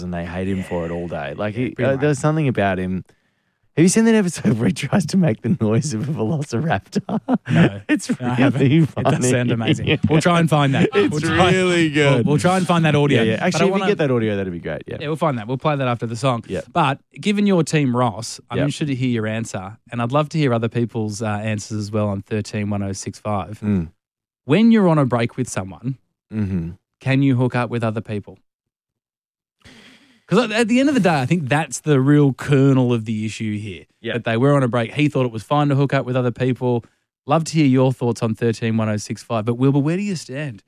and they hate him for it all day. Like pretty there's something about him. Have you seen that episode where he tries to make the noise of a velociraptor? No. It's I haven't. really It funny. does sound amazing. We'll try and find that. It's really good. We'll try and find that audio. Yeah. But Actually, if I we get that audio, that'd be great. Yeah. Yeah, we'll find that. We'll play that after the song. Yeah. But given your team, Ross, I'm Yep. interested to hear your answer, and I'd love to hear other people's answers as well on 131065. When you're on a break with someone, can you hook up with other people? Because at the end of the day, I think that's the real kernel of the issue here. Yeah. That they were on a break. He thought it was fine to hook up with other people. Love to hear your thoughts on 131065. But Wilbur, where do you stand?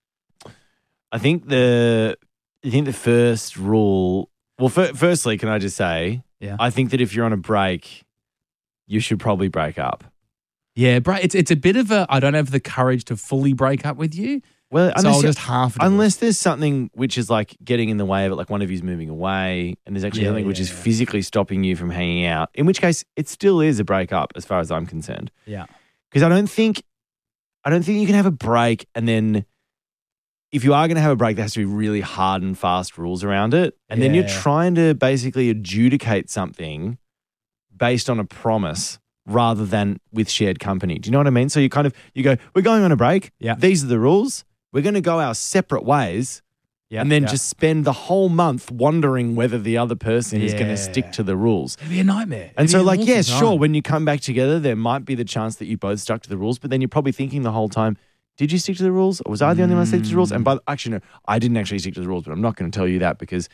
I think the first rule. Well, firstly, can I just say, I think that if you're on a break, you should probably break up. Yeah, it's a bit of a. I don't have the courage to fully break up with you. Well, so I'll just half do it. unless there's something which is like getting in the way of it, like one of you's moving away, and there's actually something which is physically stopping you from hanging out. In which case, it still is a breakup, as far as I'm concerned. Yeah, because I don't think you can have a break and then. If you are going to have a break, there has to be really hard and fast rules around it. And then you're trying to basically adjudicate something based on a promise rather than with shared company. Do you know what I mean? So you go, we're going on a break. Yeah. These are the rules. We're going to go our separate ways. Yeah. And then just spend the whole month wondering whether the other person is going to stick to the rules. It'd be a nightmare. And so sure, when you come back together, there might be the chance that you both stuck to the rules, but then you're probably thinking the whole time, did you stick to the rules? Or was I the only one that stuck to the rules? And actually, no, I didn't actually stick to the rules, but I'm not going to tell you that because,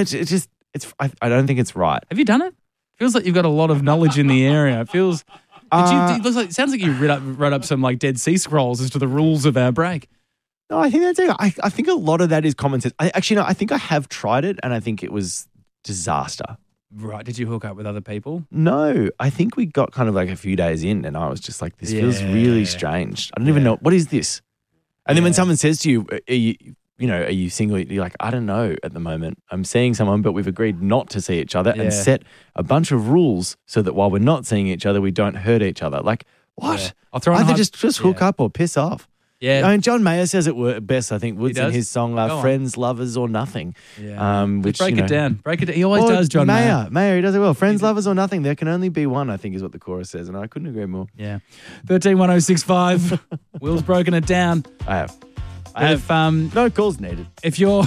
I don't think it's right. Have you done it? Feels like you've got a lot of knowledge in the area. It feels, it sounds like you wrote up some like Dead Sea Scrolls as to the rules of our break. No, I think that's it. I think a lot of that is common sense. I think I have tried it and I think it was disaster. Right. Did you hook up with other people? No, I think we got kind of like a few days in and I was just like, this feels really strange. I don't even know. What is this? And then when someone says to you, are you single? You're like, I don't know at the moment. I'm seeing someone, but we've agreed not to see each other and set a bunch of rules so that while we're not seeing each other, we don't hurt each other. Like, what? Yeah. I'll throw either just hook up or piss off. Yeah. I mean, John Mayer says it best, I think, Woods in his song, Friends, Lovers or Nothing. Yeah. Which, break it down. He always does, John Mayer. Mayer, he does it well. Friends, Lovers or Nothing. There can only be one, I think, is what the chorus says. And I couldn't agree more. Yeah. 131065. Will's broken it down. I have. No calls needed. If you're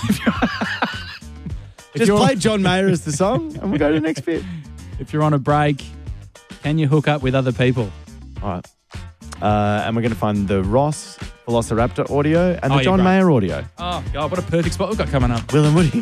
Just play John Mayer as the song and we'll go to the next bit. If you're on a break, can you hook up with other people? All right. And we're going to find the Ross Velociraptor audio and the John Mayer audio. Oh, God, what a perfect spot we've got coming up. Will and Woody.